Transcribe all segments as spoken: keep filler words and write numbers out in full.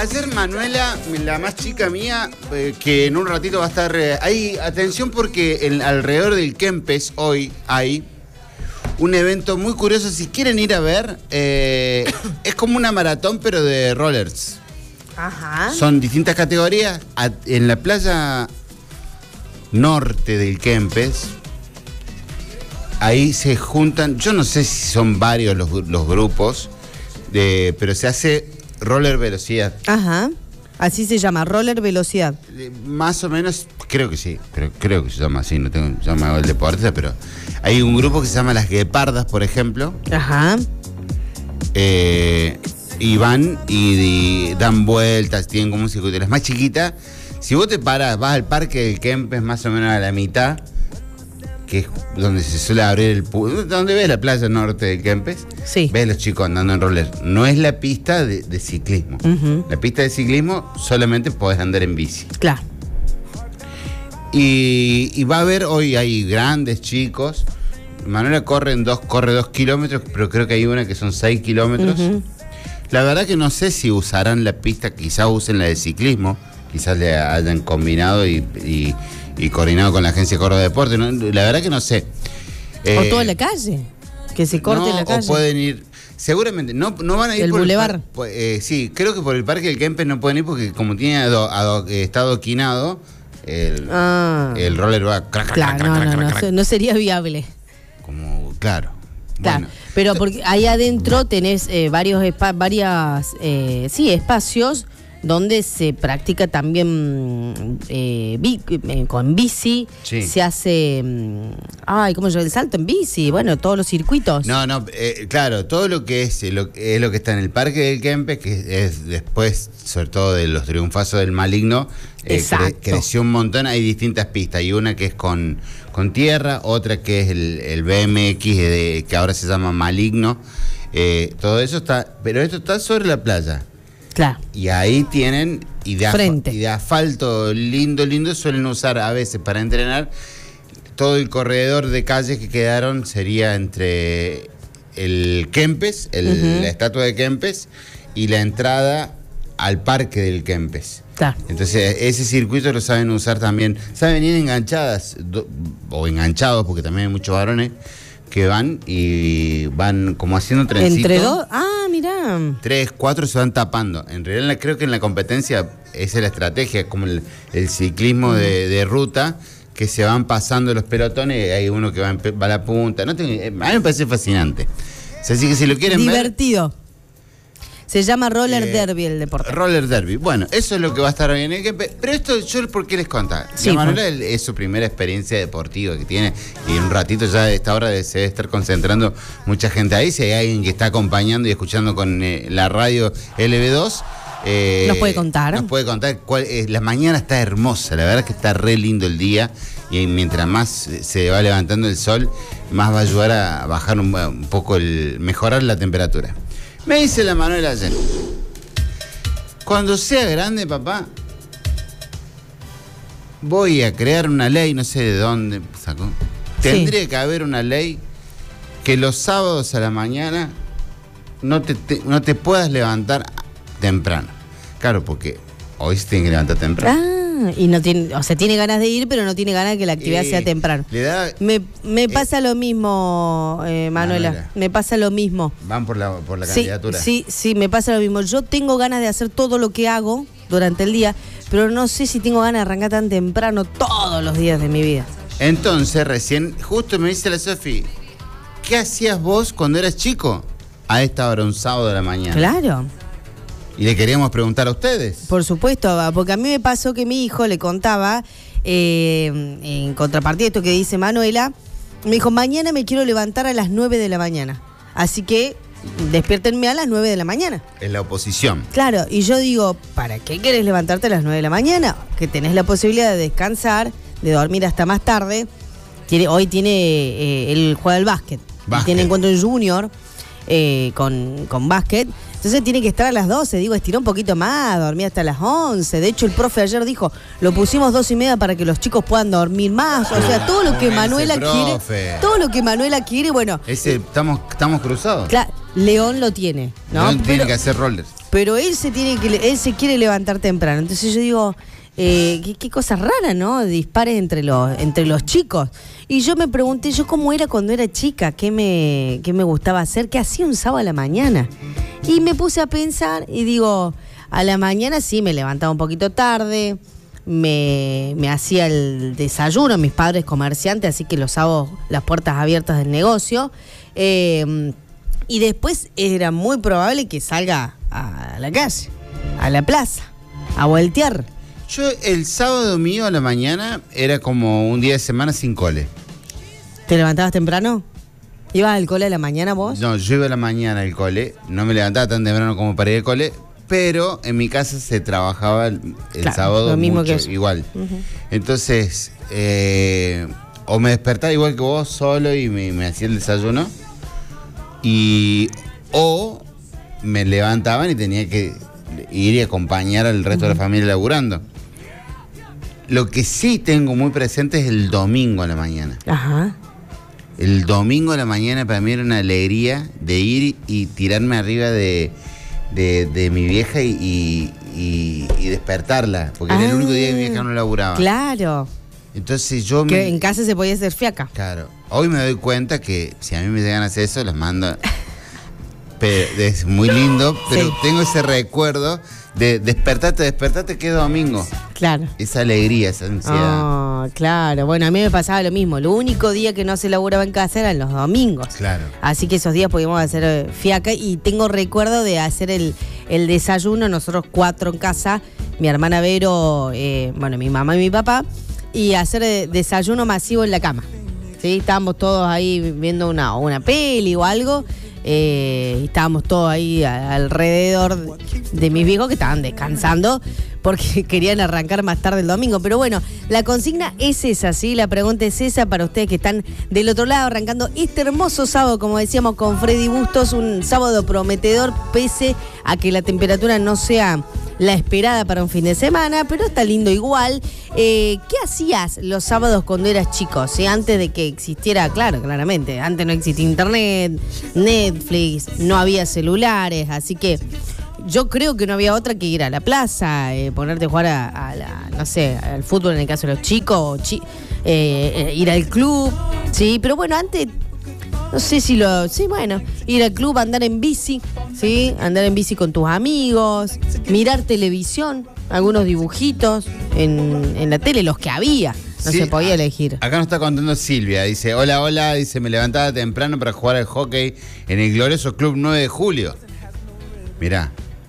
ayer Manuela, la más chica mía, eh, que en un ratito va a estar... Eh, hay atención porque en, alrededor del Kempes hoy hay un evento muy curioso. Si quieren ir a ver, eh, es como una maratón pero de rollers. Ajá. Son distintas categorías. A, en la playa norte del Kempes, ahí se juntan, yo no sé si son varios los, los grupos, de, pero se hace roller velocidad. Ajá. Así se llama, roller velocidad. Eh, más o menos, creo que sí, creo, creo que se llama así, no tengo, yo me hago el deporte, pero hay un grupo que se llama Las Guepardas, por ejemplo. Ajá. Eh, y van y, y dan vueltas, tienen como un circuito. Es más chiquita. Si vos te paras, vas al parque del Kempes más o menos a la mitad, que es donde se suele abrir el... donde ves la playa norte del Kempes, sí. Ves a los chicos andando en roller. No es la pista de, de ciclismo. Uh-huh. La pista de ciclismo solamente podés andar en bici. Claro. Y, y va a haber, hoy hay grandes chicos. Manuela corre, en dos, corre dos kilómetros, pero creo que hay una que son seis kilómetros. Uh-huh. La verdad que no sé si usarán la pista, quizás usen la de ciclismo, quizás le hayan combinado y... y y coordinado con la agencia Córdoba Deporte, ¿no? La verdad que no sé. Eh, o toda la calle, que se corte no, la calle. O pueden ir, seguramente, no, no van a ir el por bulevar. el par, eh, sí, creo que por el Parque del Kempes no pueden ir porque como tiene ado, ado, eh, está adoquinado, el, ah. el roller va crack, claro, crack, no, crack, no, crack, no, crack. no sería viable. Como, claro. Claro, bueno. pero porque ahí adentro tenés eh, varios espa- varias, eh, sí, espacios donde se practica también eh, bi- eh, con bici, sí. Se hace, ay, ¿cómo se llama? El salto en bici, bueno, todos los circuitos. No, no, eh, claro, todo lo que es lo, es lo que está en el Parque del Kempes, que es después, sobre todo de los triunfazos del Maligno, eh, cre- creció un montón, hay distintas pistas, hay una que es con, con tierra, otra que es el, el B M X, de, que ahora se llama Maligno, eh, todo eso está, pero esto está sobre la playa. Claro. Y ahí tienen, y de, Frente. y de asfalto lindo, lindo, suelen usar a veces para entrenar. Todo el corredor de calles que quedaron sería entre el Kempes, el, uh-huh. la estatua de Kempes, y la entrada al parque del Kempes. Claro. Entonces, ese circuito lo saben usar también. Saben ir enganchadas, do, o enganchados, porque también hay muchos varones que van y van como haciendo trencito. ¿Entre dos? Ah, mirá. Tres, cuatro se van tapando. En realidad creo que en la competencia esa es la estrategia, como el, el ciclismo mm. de, de ruta, que se van pasando los pelotones, hay uno que va, en, va a la punta. No tengo, a mí me parece fascinante. O sea, así que si lo quieren Divertido. ver... Divertido. Se llama roller eh, derby el deporte. Roller derby. Bueno, eso es lo que va a estar hoy en el Kempes. Pero esto, yo, ¿por qué les contaba? Sí, la Manuela pues. es su primera experiencia deportiva que tiene. Y un ratito ya a esta hora se debe estar concentrando mucha gente ahí. Si hay alguien que está acompañando y escuchando con eh, la radio L B dos. Eh, nos puede contar. Nos puede contar. Cuál, eh, la mañana está hermosa. La verdad que está re lindo el día. Y mientras más se va levantando el sol, más va a ayudar a bajar un, un poco, el mejorar la temperatura. Me dice la Manuela ayer. Cuando sea grande, papá, voy a crear una ley, no sé de dónde sacó. Tendría sí. que haber una ley que los sábados a la mañana no te, te, no te puedas levantar temprano. Claro, porque hoy se tiene que levantar temprano. Ah, y no tiene, o sea, tiene ganas de ir, pero no tiene ganas de que la actividad eh, sea temprano. Le da, me me pasa eh, lo mismo, eh, Manuela. Manuela. Me pasa lo mismo. Van por la, por la sí, candidatura. Sí, sí, me pasa lo mismo. Yo tengo ganas de hacer todo lo que hago durante el día, pero no sé si tengo ganas de arrancar tan temprano todos los días de mi vida. Entonces, recién, justo me dice la Sofi, ¿qué hacías vos cuando eras chico? A esta hora, un sábado de la mañana. Claro. Y le queríamos preguntar a ustedes. Por supuesto, porque a mí me pasó que mi hijo le contaba, eh, en contrapartida de esto que dice Manuela, me dijo, mañana me quiero levantar a las nueve de la mañana. Así que despiértenme a las nueve de la mañana. Es la oposición. Claro, y yo digo, ¿para qué querés levantarte a las nueve de la mañana? Que tenés la posibilidad de descansar, de dormir hasta más tarde. Tiene, hoy tiene, eh, él juega al básquet. básquet. Tiene encuentro en junior eh, con, con básquet. Entonces tiene que estar a las doce, digo, estiró un poquito más, dormí hasta las once. De hecho, el profe ayer dijo, lo pusimos dos y media para que los chicos puedan dormir más. O sea, todo lo que Manuela quiere, todo lo que Manuela quiere, bueno. Ese, estamos, estamos cruzados. Claro, León lo tiene, ¿no? León tiene pero, que hacer rollers. pero él se tiene que él se quiere levantar temprano. Entonces yo digo, eh, qué, qué cosa rara, ¿no? Dispares entre los entre los chicos. Y yo me pregunté yo cómo era cuando era chica, qué me qué me gustaba hacer, qué hacía un sábado a la mañana. Y me puse a pensar y digo, a la mañana sí me levantaba un poquito tarde. Me, me hacía el desayuno, mis padres comerciantes, así que los sábados las puertas abiertas del negocio. Eh, y después era muy probable que salga a la calle, a la plaza, a voltear. Yo el sábado mío a la mañana era como un día de semana sin cole. ¿Te levantabas temprano? ¿Ibas al cole a la mañana vos? No, yo iba a la mañana al cole, no me levantaba tan temprano como para ir al cole. Pero en mi casa se trabajaba el, el claro, sábado lo mismo mucho, que igual. Uh-huh. Entonces, eh, o me despertaba igual que vos solo y me, me hacía el desayuno, y o me levantaban y tenía que ir y acompañar al resto uh-huh. de la familia laburando. Lo que sí tengo muy presente es el domingo a la mañana. Ajá. El domingo a la mañana para mí era una alegría de ir y tirarme arriba de... De, de mi vieja y, y, y despertarla, porque ah, era el único día que mi vieja no laburaba. Claro. Entonces yo que me... en casa se podía hacer fiaca. Claro. Hoy me doy cuenta que si a mí me llegan a hacer eso, los mando... pero es muy lindo, pero sí. Tengo ese recuerdo de despertate, despertate que es domingo. Claro. Esa alegría, esa ansiedad. Oh, claro. Bueno, a mí me pasaba lo mismo. Lo único día que no se laburaba en casa eran los domingos. Claro. Así que esos días podíamos hacer fiaca y tengo recuerdo de hacer el, el desayuno, nosotros cuatro en casa, mi hermana Vero, eh, bueno, mi mamá y mi papá, y hacer desayuno masivo en la cama. ¿Sí? Estábamos todos ahí viendo una, una peli o algo. Eh, estábamos todos ahí a, alrededor de mis viejos que estaban descansando porque querían arrancar más tarde el domingo. Pero bueno, la consigna es esa, ¿sí? La pregunta es esa para ustedes que están del otro lado, arrancando este hermoso sábado, como decíamos, con Freddy Bustos, un sábado prometedor, pese a que la temperatura no sea la esperada para un fin de semana, pero está lindo igual. Eh, ¿Qué hacías los sábados cuando eras chico? ¿Sí? Antes de que existiera, claro, claramente, antes no existía internet, Netflix, no había celulares, así que yo creo que no había otra que ir a la plaza, eh, ponerte a jugar a, a la, no sé, al fútbol en el caso de los chicos, o chi, eh, eh, ir al club, sí, pero bueno, antes... No sé si lo... Sí, bueno, ir al club, andar en bici, ¿sí? Andar en bici con tus amigos, mirar televisión, algunos dibujitos en, en la tele, los que había, no sí, se podía elegir. Acá nos está contando Silvia, dice, hola, hola, dice, me levantaba temprano para jugar al hockey en el glorioso Club nueve de julio. Mirá.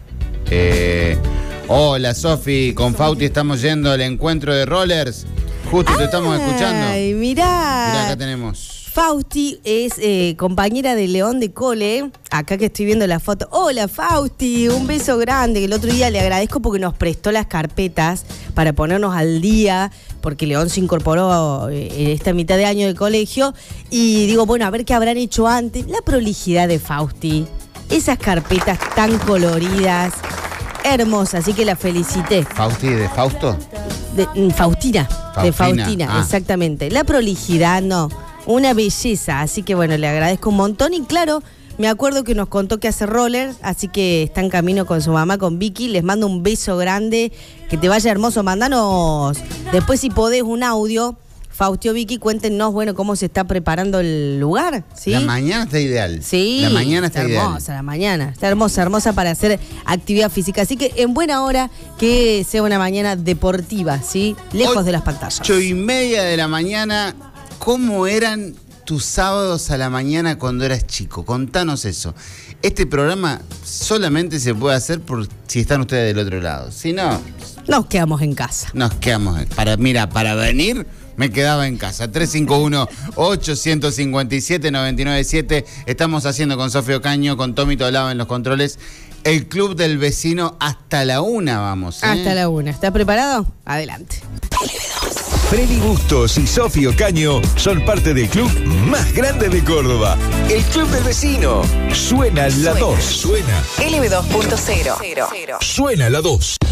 Eh, hola, Sofi, con Fauti estamos yendo al encuentro de rollers. Justo ah, te estamos escuchando. Ay, mirá. Mirá, acá tenemos... Fausti es eh, compañera de León de Cole, acá que estoy viendo la foto. Hola Fausti, un beso grande. El otro día le agradezco porque nos prestó las carpetas para ponernos al día, porque León se incorporó en eh, esta mitad de año del colegio. Y digo, bueno, a ver qué habrán hecho antes. La prolijidad de Fausti, esas carpetas tan coloridas, hermosas, así que la felicité. ¿Fausti de Fausto? De, Faustina, Faustina, de Faustina, ah. Exactamente. La prolijidad, no. Una belleza, así que bueno, le agradezco un montón y claro, me acuerdo que nos contó que hace rollers, así que está en camino con su mamá, con Vicky, les mando un beso grande, que te vaya hermoso, mandanos después si podés un audio, Faustio, Vicky, cuéntenos, bueno, cómo se está preparando el lugar, ¿sí? La mañana está ideal. Sí, la mañana está, está hermosa, ideal. la mañana, está hermosa, hermosa para hacer actividad física, así que en buena hora que sea una mañana deportiva, ¿sí? Lejos Ocho de las pantallas. Ocho y media de la mañana. ¿Cómo eran tus sábados a la mañana cuando eras chico? Contanos eso. Este programa solamente se puede hacer por si están ustedes del otro lado. Si no... Nos quedamos en casa. Nos quedamos en para Mira, para venir me quedaba en casa. tres cinco uno, ocho cinco siete, nueve nueve siete. Estamos haciendo con Sofía Ocaño, con Tommy Tolaba en los controles. El Club del Vecino hasta la una vamos. ¿eh? Hasta la una. ¿Estás preparado? Adelante. Freddy Bustos y Sofía Ocaño son parte del club más grande de Córdoba, el Club del Vecino. Suena la dos. Suena. L B dos punto cero. Suena la dos.